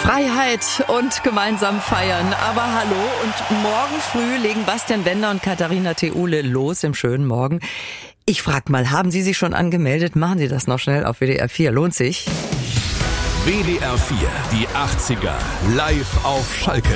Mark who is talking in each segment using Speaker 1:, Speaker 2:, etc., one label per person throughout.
Speaker 1: Freiheit und gemeinsam feiern. Aber hallo, und morgen früh legen Bastian Wender und Katharina Theule los im schönen Morgen. Ich frag mal, haben Sie sich schon angemeldet? Machen Sie das noch schnell auf WDR 4. Lohnt sich.
Speaker 2: WDR 4, die 80er, live auf Schalke.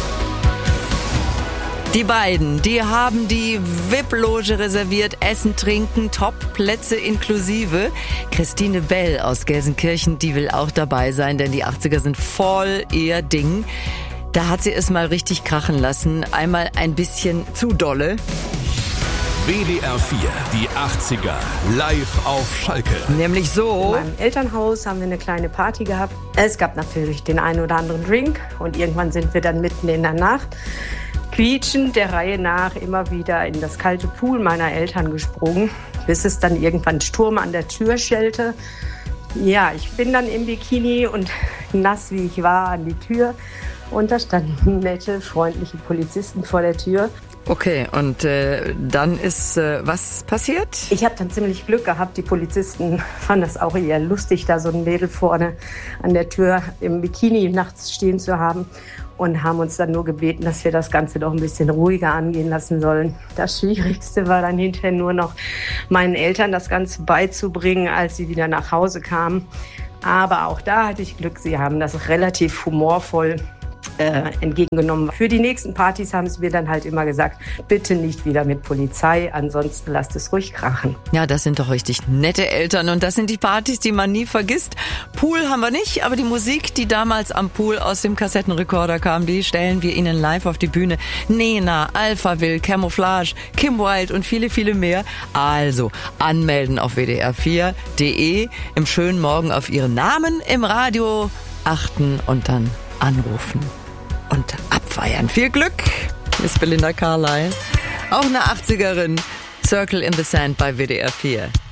Speaker 1: Die beiden, die haben die VIP-Loge reserviert, Essen, Trinken, Top-Plätze inklusive. Christine Bell aus Gelsenkirchen, die will auch dabei sein, denn die 80er sind voll ihr Ding. Da hat sie es mal richtig krachen lassen, einmal ein bisschen zu dolle.
Speaker 2: WDR 4, die 80er, live auf Schalke.
Speaker 1: Nämlich so.
Speaker 3: In meinem Elternhaus haben wir eine kleine Party gehabt. Es gab natürlich den einen oder anderen Drink und irgendwann sind wir dann mitten in der Nacht quietschend der Reihe nach immer wieder in das kalte Pool meiner Eltern gesprungen, bis es dann irgendwann Sturm an der Tür schellte. Ja, ich bin dann im Bikini und nass wie ich war an die Tür und da standen nette, freundliche Polizisten vor der Tür.
Speaker 1: Okay, und dann ist was passiert?
Speaker 3: Ich habe dann ziemlich Glück gehabt. Die Polizisten fanden das auch eher lustig, da so ein Mädel vorne an der Tür im Bikini nachts stehen zu haben und haben uns dann nur gebeten, dass wir das Ganze doch ein bisschen ruhiger angehen lassen sollen. Das Schwierigste war dann hinterher nur noch, meinen Eltern das Ganze beizubringen, als sie wieder nach Hause kamen. Aber auch da hatte ich Glück, sie haben das relativ humorvoll entgegengenommen. Für die nächsten Partys haben sie mir dann halt immer gesagt, bitte nicht wieder mit Polizei, ansonsten lasst es ruhig krachen.
Speaker 1: Ja, das sind doch richtig nette Eltern und das sind die Partys, die man nie vergisst. Pool haben wir nicht, aber die Musik, die damals am Pool aus dem Kassettenrekorder kam, die stellen wir Ihnen live auf die Bühne. Nena, Alphaville, Camouflage, Kim Wilde und viele, viele mehr. Also anmelden auf wdr4.de, im schönen Morgen auf Ihren Namen im Radio achten und dann anrufen und abfeiern. Viel Glück, Miss Belinda Carlisle. Auch eine 80erin. Circle in the Sand bei WDR 4.